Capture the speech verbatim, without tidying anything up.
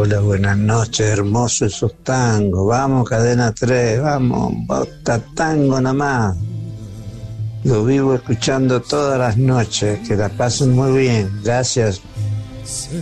Hola, buenas noches, hermoso esos tangos. Vamos, cadena tres, vamos, bota tango nomás. Lo vivo escuchando todas las noches. Que la pasen muy bien. Gracias.